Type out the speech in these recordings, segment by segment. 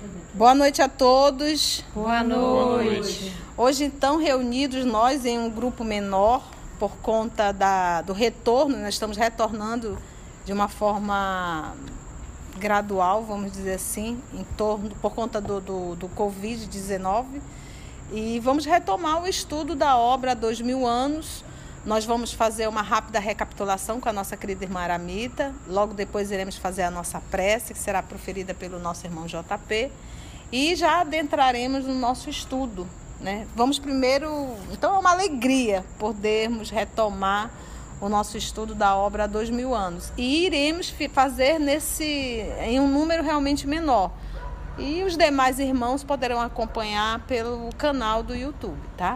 Boa noite a todos. Boa noite. Hoje, então, reunidos nós em um grupo menor, por conta do retorno, nós estamos retornando de uma forma gradual, vamos dizer assim, por conta do Covid-19. E vamos retomar o estudo da obra há 2000 anos. Nós vamos fazer uma rápida recapitulação com a nossa querida irmã Aramita. Logo depois iremos fazer a nossa prece, que será proferida pelo nosso irmão JP. E já adentraremos no nosso estudo, né? Vamos primeiro... Então é uma alegria podermos retomar o nosso estudo da obra há 2000 anos. E iremos fazer em um número realmente menor. E os demais irmãos poderão acompanhar pelo canal do YouTube, tá?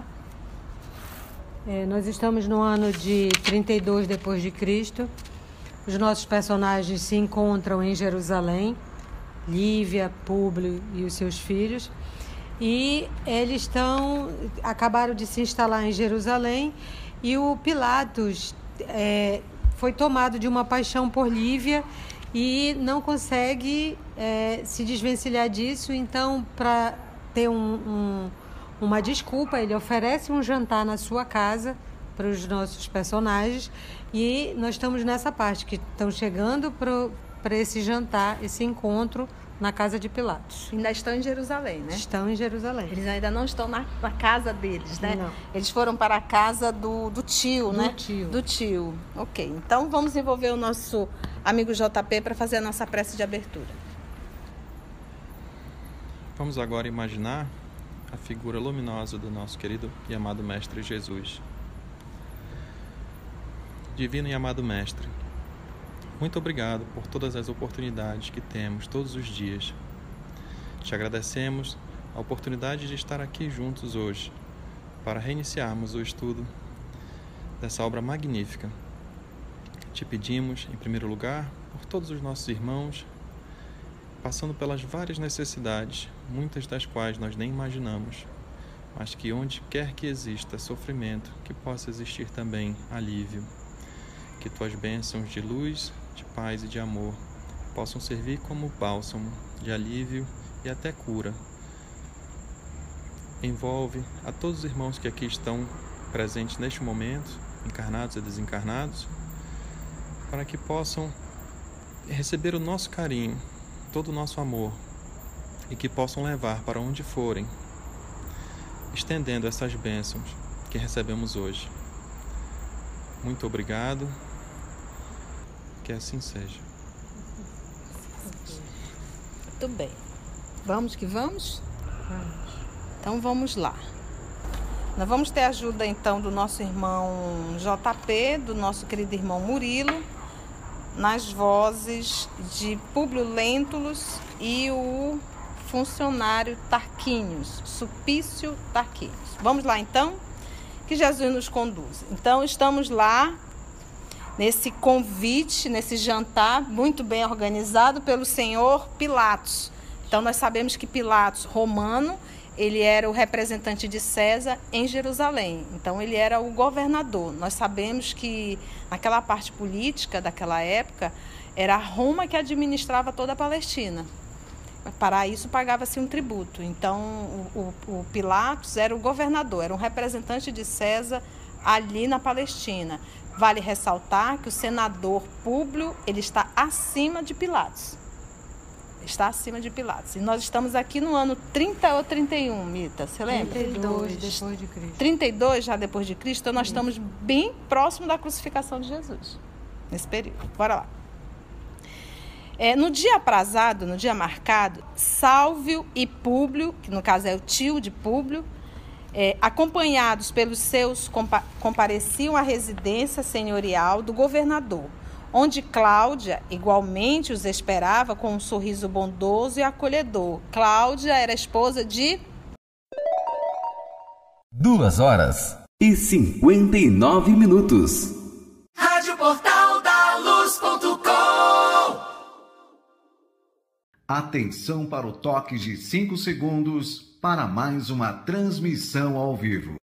Nós estamos no ano de 32 depois de Cristo. Os nossos personagens se encontram em Jerusalém, Lívia, Públio e os seus filhos. E eles acabaram de se instalar em Jerusalém e o Pilatos foi tomado de uma paixão por Lívia e não consegue se desvencilhar disso. Então, para ter uma desculpa, ele oferece um jantar na sua casa para os nossos personagens e nós estamos nessa parte, que estão chegando para esse jantar, esse encontro na casa de Pilatos. Ainda estão em Jerusalém, né? Estão em Jerusalém. Eles ainda não estão na casa deles, né? Não. Eles foram para a casa do tio, né? Do tio. Ok, então vamos envolver o nosso amigo JP para fazer a nossa prece de abertura. Vamos agora imaginar a figura luminosa do nosso querido e amado Mestre Jesus. Divino e amado Mestre, muito obrigado por todas as oportunidades que temos todos os dias. Te agradecemos a oportunidade de estar aqui juntos hoje para reiniciarmos o estudo dessa obra magnífica. Te pedimos, em primeiro lugar, por todos os nossos irmãos, passando pelas várias necessidades, muitas das quais nós nem imaginamos, mas que onde quer que exista sofrimento, que possa existir também alívio. Que tuas bênçãos de luz, de paz e de amor possam servir como bálsamo de alívio e até cura. Envolve a todos os irmãos que aqui estão presentes neste momento, encarnados e desencarnados, para que possam receber o nosso carinho, todo o nosso amor, e que possam levar para onde forem, estendendo essas bênçãos que recebemos hoje. Muito obrigado, que assim seja. Muito bem. Vamos que vamos? Então vamos lá. Nós vamos ter a ajuda então do nosso irmão JP, do nosso querido irmão Murilo, nas vozes de Públio Lentulus e o funcionário Tarquínios, Sulpício Tarquínios. Vamos lá então? Que Jesus nos conduz. Então estamos lá nesse convite, nesse jantar muito bem organizado pelo senhor Pilatos. Então nós sabemos que Pilatos, romano, ele era o representante de César em Jerusalém. Então ele era o governador. Nós sabemos que naquela parte política daquela época era Roma que administrava toda a Palestina. Para isso pagava-se um tributo. Então o Pilatos era o governador, era um representante de César ali na Palestina. Vale ressaltar que o senador Públio, ele está acima de Pilatos. Está acima de Pilatos. E nós estamos aqui no ano 30 ou 31, Mita, você lembra? 32 depois de Cristo. 32 já depois de Cristo, então nós estamos bem próximo da crucificação de Jesus, nesse período. Bora lá. No dia aprazado, no dia marcado, Sálvio e Públio, que no caso é o tio de Públio, acompanhados pelos seus, compareciam à residência senhorial do governador, onde Cláudia igualmente os esperava com um sorriso bondoso e acolhedor. Cláudia era esposa de... 2h59. Rádio Portal da Luz.com. Atenção para o toque de 5 segundos para mais uma transmissão ao vivo.